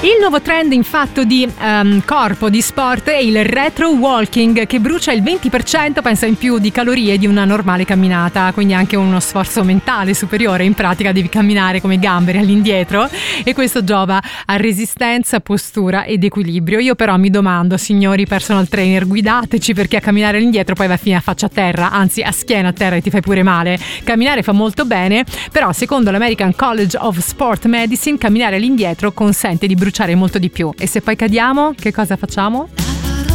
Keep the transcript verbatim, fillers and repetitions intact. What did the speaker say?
Il nuovo trend in fatto di um, corpo, di sport, è il retro walking, che brucia il venti per cento, pensa, in più di calorie di una normale camminata, quindi anche uno sforzo mentale superiore. In pratica devi camminare come gamberi all'indietro e questo giova a resistenza, postura ed equilibrio. Io però mi domando, signori personal trainer, guidateci, perché a camminare all'indietro poi va a finire a faccia a terra, anzi a schiena a terra, e ti fai pure male. Camminare fa molto bene, però secondo l'American College of Sport Medicine camminare all'indietro consente di bruciare molto di più. E se poi cadiamo, che cosa facciamo?